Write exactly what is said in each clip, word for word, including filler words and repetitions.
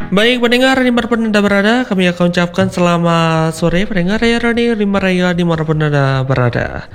Baik pendengar dimanapun Anda berada, kami akan ucapkan selamat sore pendengar Raya Rani Rima Raya dimanapun Anda berada.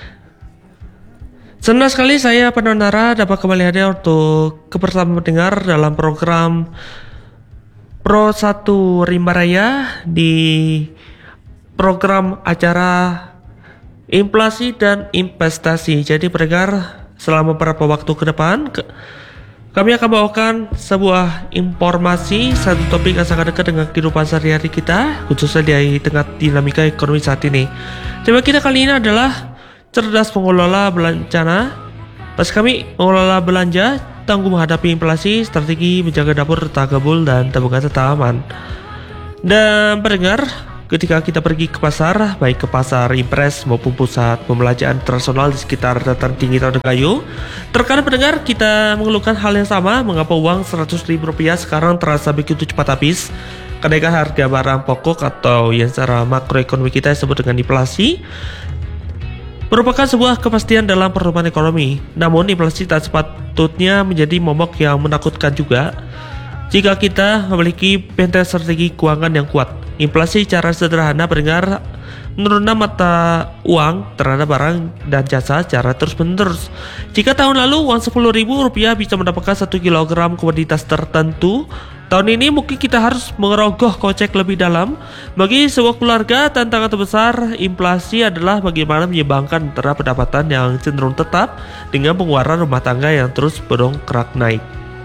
Senang sekali saya Penonara dapat kembali hadir untuk kebersamaan pendengar dalam program Pro satu Rimba Raya di program acara inflasi dan investasi. Jadi pendengar, selama beberapa waktu ke depan ke kami akan bawakan sebuah informasi, satu topik yang sangat dekat dengan kehidupan sehari-hari kita, khususnya di tengah dinamika ekonomi saat ini. Tema kita kali ini adalah cerdas mengelola bencana. Pas kami mengelola belanja, tangguh menghadapi inflasi, strategi menjaga dapur tetap gabul dan tabungan tetap aman. Dan pendengar, ketika kita pergi ke pasar, baik ke pasar impres maupun pusat pembelanjaan internasional di sekitar dataran tinggi Tandang Kayu, terkadang pendengar kita mengeluhkan hal yang sama, mengapa uang seratus ribu rupiah sekarang terasa begitu cepat habis. Kenaikan harga barang pokok atau yang secara makroekonomi kita disebut dengan inflasi merupakan sebuah kepastian dalam pertumbuhan ekonomi. Namun inflasi tak sepatutnya menjadi momok yang menakutkan juga jika kita memiliki benteng strategi keuangan yang kuat. Inflasi secara sederhana pendengar menurunkan mata uang terhadap barang dan jasa secara terus-menerus. Jika tahun lalu uang sepuluh ribu rupiah bisa mendapatkan satu kilogram komoditas tertentu, tahun ini mungkin kita harus mengerogoh kocek lebih dalam. Bagi sebuah keluarga, tantangan terbesar inflasi adalah bagaimana menyeimbangkan antara pendapatan yang cenderung tetap dengan pengeluaran rumah tangga yang terus berdongkrak naik.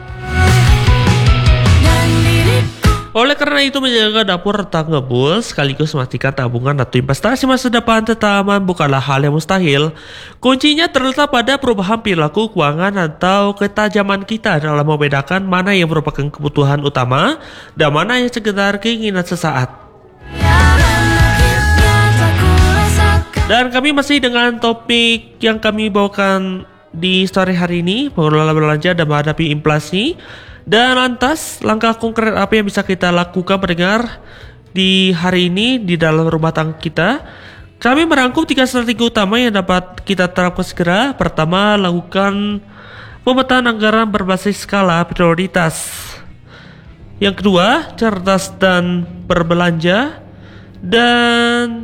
Oleh karena itu, menjaga dapur tetap ngebul sekaligus memastikan tabungan atau investasi masa depan tetap aman bukanlah hal yang mustahil. Kuncinya terletak pada perubahan perilaku keuangan atau ketajaman kita dalam membedakan mana yang merupakan kebutuhan utama dan mana yang sekedar keinginan sesaat. Dan kami masih dengan topik yang kami bawakan di sore hari ini, pengelola belanja dan menghadapi inflasi. Dan lantas, langkah konkret apa yang bisa kita lakukan pendengar di hari ini di dalam rumah tangga kita? Kami merangkum tiga strategi utama yang dapat kita terapkan segera. Pertama, lakukan pemetaan anggaran berbasis skala prioritas. Yang kedua, cerdas dan berbelanja. Dan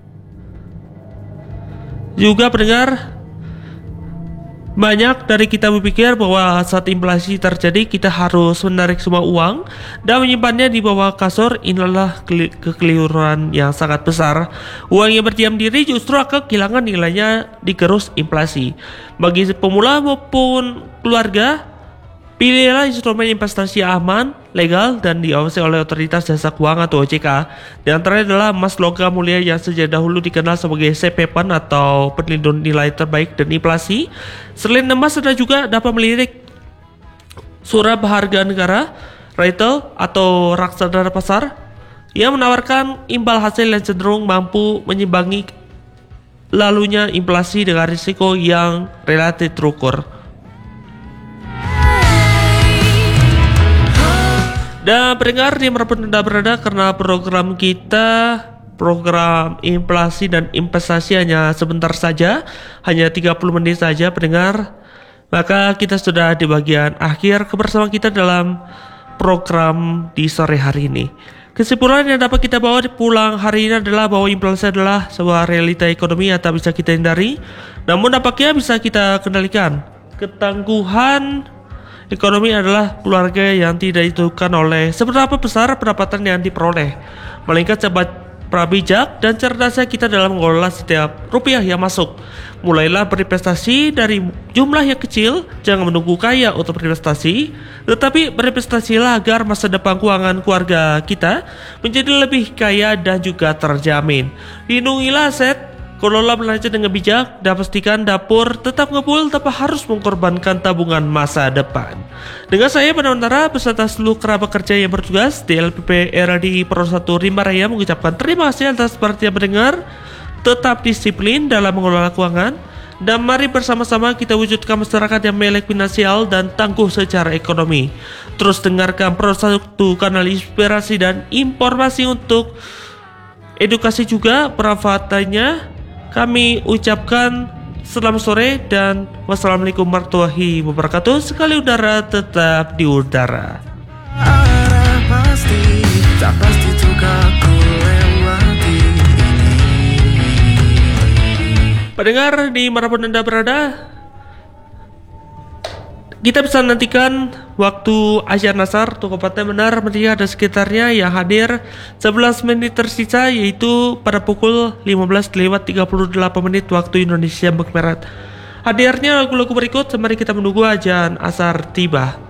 juga pendengar, banyak dari kita berpikir bahwa saat inflasi terjadi kita harus menarik semua uang dan menyimpannya di bawah kasur. Inilah kekeliruan yang sangat besar. Uang yang berdiam diri justru akan kehilangan nilainya digerus inflasi. Bagi pemula maupun keluarga, pilihlah instrumen investasi aman, legal, dan diawasi oleh otoritas jasa keuangan atau O J K. Di antaranya adalah emas logam mulia yang sejak dahulu dikenal sebagai safe haven atau pelindung nilai terbaik dan inflasi. Selain emas, Anda juga dapat melirik surat berharga negara, retail atau reksadana pasar yang menawarkan imbal hasil yang cenderung mampu menyimbangi lalunya inflasi dengan risiko yang relatif terukur. Dan pendengar dimanapun Anda berada, karena program kita, program inflasi dan investasi hanya sebentar saja, hanya tiga puluh menit saja pendengar, maka kita sudah di bagian akhir kebersamaan kita dalam program di sore hari ini. Kesimpulan yang dapat kita bawa di pulang hari ini adalah bahwa inflasi adalah sebuah realita ekonomi yang tak bisa kita hindari, namun dampaknya bisa kita kendalikan. Ketangguhan ekonomi adalah keluarga yang tidak ditentukan oleh seberapa besar pendapatan yang diperoleh, melainkan seberapa bijak dan cerdasnya kita dalam mengelola setiap rupiah yang masuk. Mulailah berinvestasi dari jumlah yang kecil, jangan menunggu kaya untuk berinvestasi, tetapi berinvestasilah agar masa depan keuangan keluarga kita menjadi lebih kaya dan juga terjamin. Lindungilah aset, kelola belanja dengan bijak, dan pastikan dapur tetap ngebul tanpa harus mengorbankan tabungan masa depan. Dengan saya Penonara beserta seluruh kerabat kerja yang bertugas di L P P R A D I Pro satu Rimba Raya mengucapkan terima kasih atas perhatian mendengar. Tetap disiplin dalam mengelola keuangan, dan mari bersama-sama kita wujudkan masyarakat yang melek finansial dan tangguh secara ekonomi. Terus dengarkan Pro satu, kanal inspirasi dan informasi untuk edukasi juga pemanfaatannya. Kami ucapkan selamat sore dan wassalamualaikum warahmatullahi wabarakatuh. Sekali udara tetap di udara. pasti, tak pasti juga ku lewati ini. Pendengar dimanapun Anda berada, kita bisa nantikan waktu Asyar Nasar untuk Kabupaten Benar Meriah dan sekitarnya yang hadir sebelas menit tersisa, yaitu pada pukul lima belas lewat tiga puluh delapan menit waktu Indonesia Barat. Hadirnya lagu-lagu berikut, sembari kita menunggu ajan asar tiba.